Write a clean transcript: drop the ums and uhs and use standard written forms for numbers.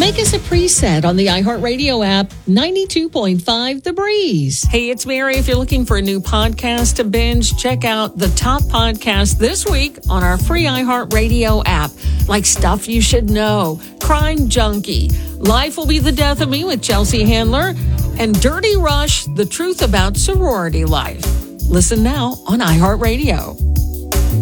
Make us a preset on the iHeartRadio app, 92.5 The Breeze. Hey, it's Mary. If you're looking for a new podcast to binge, check out the top podcast this week on our free iHeartRadio app, like Stuff You Should Know, Crime Junkie, Life Will Be the Death of Me with Chelsea Handler, and Dirty Rush, The Truth About Sorority Life. Listen now on iHeartRadio.